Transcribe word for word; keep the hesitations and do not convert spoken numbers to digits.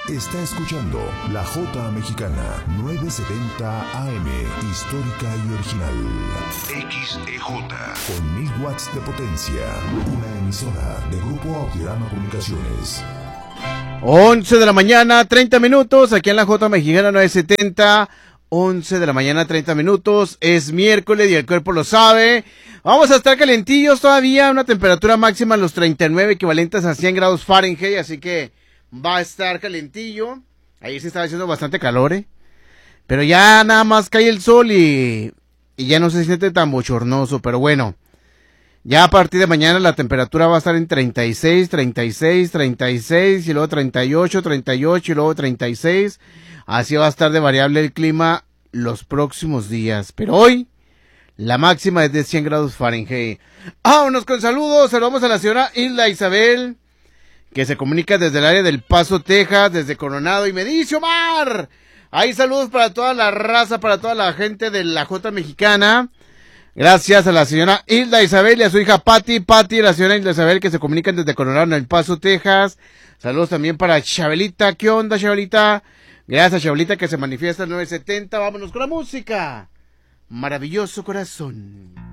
Está escuchando La Jota Mexicana, novecientos setenta A M, histórica y original. X E J, con mil watts de potencia. Una emisora de Grupo Audiorama Comunicaciones. once de la mañana, treinta minutos, aquí en La Jota Mexicana novecientos setenta. once de la mañana, treinta minutos. Es miércoles y el cuerpo lo sabe. Vamos a estar calentillos todavía, una temperatura máxima en los treinta y nueve, equivalentes a cien grados Fahrenheit, así que va a estar calentillo. Ayer se estaba haciendo bastante calor, ¿eh? Pero ya nada más cae el sol y, y ya no se siente tan bochornoso. Pero bueno, ya a partir de mañana la temperatura va a estar en treinta y seis, treinta y seis, treinta y seis y luego treinta y ocho, treinta y ocho y luego treinta y seis. Así va a estar de variable el clima los próximos días. Pero hoy la máxima es de cien grados Fahrenheit. Vámonos con saludos. Saludamos a la señora Hilda Isabel, que se comunica desde el área del Paso, Texas, desde Coronado, y me dice: Omar, hay saludos para toda la raza, para toda la gente de La Jota Mexicana. Gracias a la señora Hilda Isabel y a su hija Patti, Patti y la señora Hilda Isabel, que se comunican desde Coronado en el Paso, Texas. Saludos también para Chabelita. ¿Qué onda, Chabelita? Gracias, Chabelita, que se manifiesta en novecientos setenta. Vámonos con la música. Maravilloso corazón.